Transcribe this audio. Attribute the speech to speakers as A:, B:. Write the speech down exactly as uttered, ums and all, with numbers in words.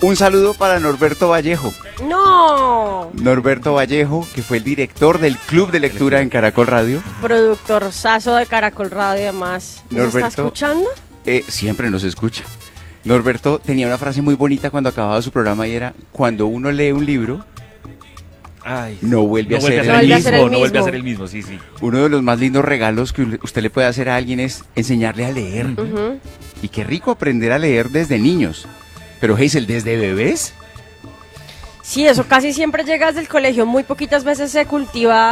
A: Un saludo para Norberto Vallejo.
B: ¡No!
A: Norberto Vallejo, que fue el director del Club de Lectura en Caracol Radio.
B: Productor sazo de Caracol Radio, además. ¿Nos
A: Norberto,
B: está escuchando?
A: Eh, siempre nos escucha. Norberto tenía una frase muy bonita cuando acababa su programa y era: cuando uno lee un libro,
C: Ay,
A: no vuelve,
C: no
A: a,
C: vuelve
A: ser
C: a ser
A: el
C: el
A: mismo.
C: mismo, no vuelve a ser el mismo, sí, sí.
A: Uno de los más lindos regalos que usted le puede hacer a alguien es enseñarle a leer.
B: Ujú.
A: Y qué rico aprender a leer desde niños. Pero Hazel, ¿desde bebés?
B: Sí, eso casi siempre llega desde el colegio. Muy poquitas veces se cultiva